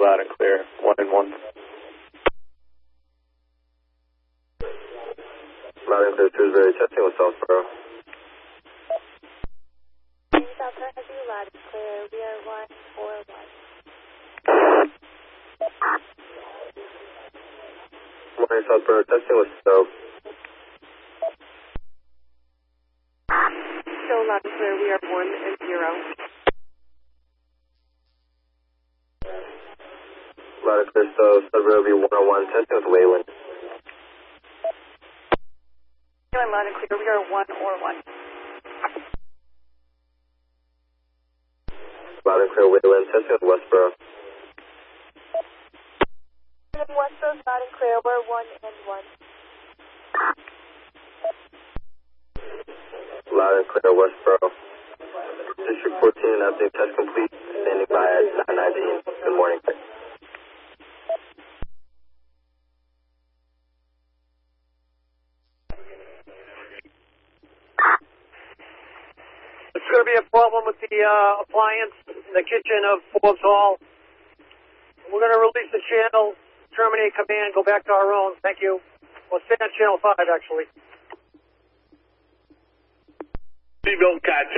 loud and clear. 1 and 1. Loud and clear, Shrewsbury, testing with Southborough. Southborough has you loud and clear. We are 141. Morning, Southborough, testing with Stowe. Still loud and clear. We are 1 and 0. Loud and clear, Stowe. Southborough will be 101, testing with Wayland. Loud and clear. We are 1 or 1. Loud and clear, Wayland, testing with Westboro. Westboro's loud and clear. We're 1 and 1. Loud and clear, Westboro. District 14, update test complete. Standing by at 919. Good morning. It's going to be a problem with the appliance in the kitchen of Forbes Hall. We're going to release the channel, terminate command, go back to our own. Thank you. We'll stay on channel 5, actually. Seatbelt catch.